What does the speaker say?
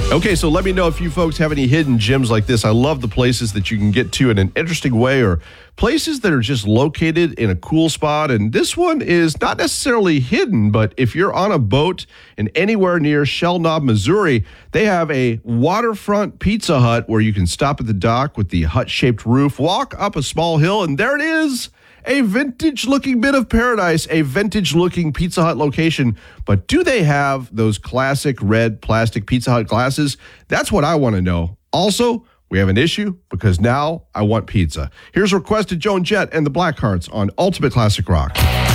Okay, so let me know if you folks have any hidden gems like this. I love the places that you can get to in an interesting way, or places that are just located in a cool spot. And this one is not necessarily hidden, but if you're on a boat and anywhere near Shell Knob, Missouri, they have a waterfront Pizza Hut where you can stop at the dock with the hut-shaped roof, walk up a small hill, and there it is. A vintage-looking bit of paradise, a vintage-looking Pizza Hut location. But do they have those classic red plastic Pizza Hut glasses? That's what I want to know. Also, we have an issue because now I want pizza. Here's Requested Joan Jett and the Blackhearts on Ultimate Classic Rock.